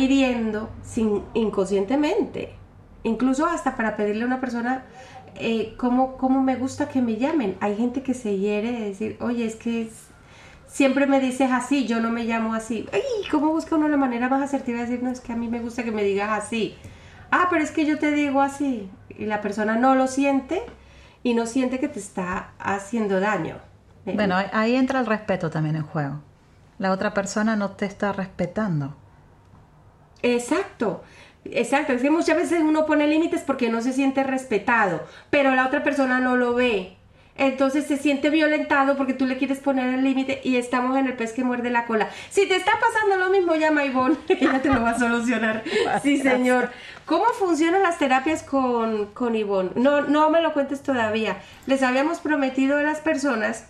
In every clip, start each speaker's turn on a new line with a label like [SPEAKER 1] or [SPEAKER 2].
[SPEAKER 1] hiriendo inconscientemente. Incluso hasta para pedirle a una persona cómo me gusta que me llamen. Hay gente que se hiere de decir, oye, es que siempre me dices así, yo no me llamo así. Ay, ¿cómo busca uno la manera más asertiva de decir, no, es que a mí me gusta que me digas así? Ah, pero es que yo te digo así. Y la persona no lo siente y no siente que te está haciendo daño.
[SPEAKER 2] Bueno, ahí entra el respeto también en juego. La otra persona no te está respetando.
[SPEAKER 1] Exacto. Es que muchas veces uno pone límites porque no se siente respetado, pero la otra persona no lo ve. Entonces se siente violentado porque tú le quieres poner el límite y estamos en el pez que muerde la cola. Si te está pasando lo mismo, llama a Ivonne, ella te lo va a solucionar. Sí, señor. ¿Cómo funcionan las terapias con Ivonne? No me lo cuentes todavía. Les habíamos prometido a las personas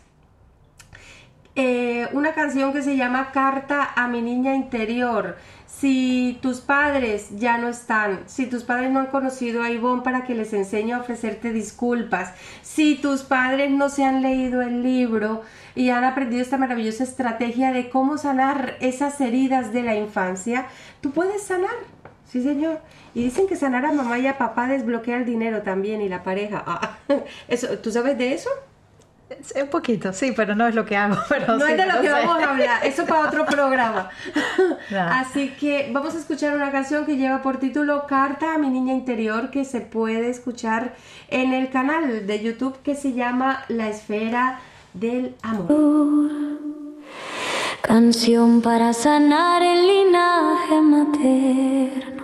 [SPEAKER 1] una canción que se llama Carta a mi niña interior. Si tus padres ya no están, si tus padres no han conocido a Ivonne para que les enseñe a ofrecerte disculpas, si tus padres no se han leído el libro y han aprendido esta maravillosa estrategia de cómo sanar esas heridas de la infancia, tú puedes sanar, sí señor. Y dicen que sanar a mamá y a papá desbloquea el dinero también y la pareja. Eso, ¿tú sabes de eso?
[SPEAKER 2] Un poquito, sí, pero no es lo que hago. Pero
[SPEAKER 1] no
[SPEAKER 2] sí,
[SPEAKER 1] es de lo que
[SPEAKER 2] sé.
[SPEAKER 1] vamos a hablar, eso para otro programa.
[SPEAKER 2] No.
[SPEAKER 1] Así que vamos a escuchar una canción que lleva por título Carta a mi niña interior, que se puede escuchar en el canal de YouTube que se llama La Esfera del Amor.
[SPEAKER 3] Canción para sanar el linaje materno.